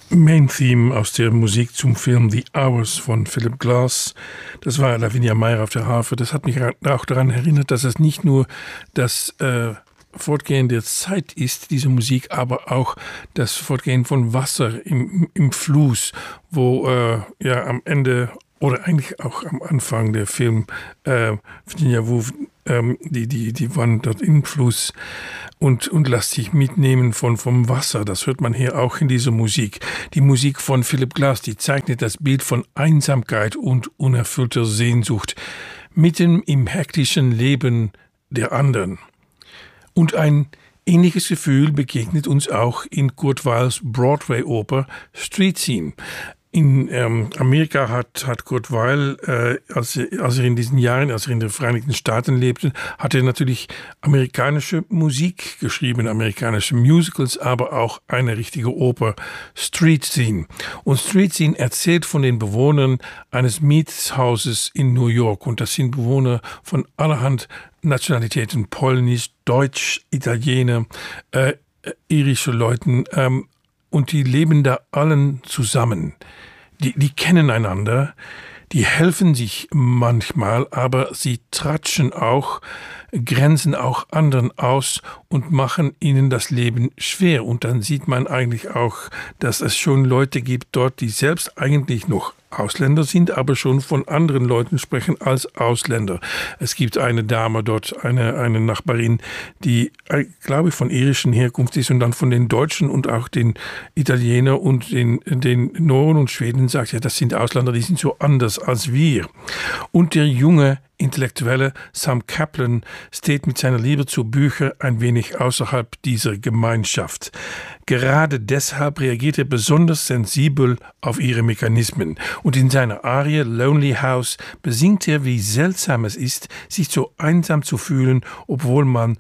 Main Theme aus der Musik zum Film The Hours von Philip Glass. Das war Lavinia Meyer auf der Harfe. Das hat mich auch daran erinnert, dass es nicht nur das Fortgehen der Zeit ist, diese Musik, aber auch das Fortgehen von Wasser im Fluss, wo am Ende oder eigentlich auch am Anfang der Film Virginia Woolf die wandert im Fluss und lässt sich mitnehmen vom Wasser. Das hört man hier auch in dieser Musik. Die Musik von Philip Glass, die zeichnet das Bild von Einsamkeit und unerfüllter Sehnsucht mitten im hektischen Leben der anderen. Und ein ähnliches Gefühl begegnet uns auch in Kurt Weils Broadway-Oper Street Scene. In Amerika hat Kurt Weill, als er in diesen Jahren, als er in den Vereinigten Staaten lebte, hat er natürlich amerikanische Musik geschrieben, amerikanische Musicals, aber auch eine richtige Oper, Street Scene. Und Street Scene erzählt von den Bewohnern eines Mietshauses in New York. Und das sind Bewohner von allerhand Nationalitäten, Polnisch, Deutsch, Italiener, irische Leute, und die leben da allen zusammen. Die kennen einander, die helfen sich manchmal, aber sie tratschen auch, grenzen auch anderen aus und machen ihnen das Leben schwer. Und dann sieht man eigentlich auch, dass es schon Leute gibt dort, die selbst eigentlich noch Ausländer sind, aber schon von anderen Leuten sprechen als Ausländer. Es gibt eine Dame dort, eine Nachbarin, die, glaube ich, von irischen Herkunft ist und dann von den Deutschen und auch den Italiener und den Noren und Schweden sagt, ja, das sind Ausländer, die sind so anders als wir. Und der junge Intellektuelle Sam Kaplan steht mit seiner Liebe zu Büchern ein wenig außerhalb dieser Gemeinschaft. Gerade deshalb reagiert er besonders sensibel auf ihre Mechanismen. Und in seiner Arie Lonely House besingt er, wie seltsam es ist, sich so einsam zu fühlen, obwohl man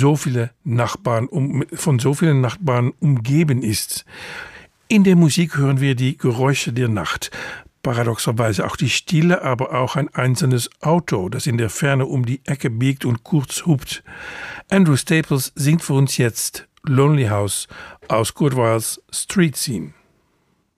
von so vielen Nachbarn umgeben ist. In der Musik hören wir die Geräusche der Nacht. Paradoxerweise auch die Stille, aber auch ein einzelnes Auto, das in der Ferne um die Ecke biegt und kurz hupt. Andrew Staples singt für uns jetzt Lonely House aus Kurt Weils Street Scene.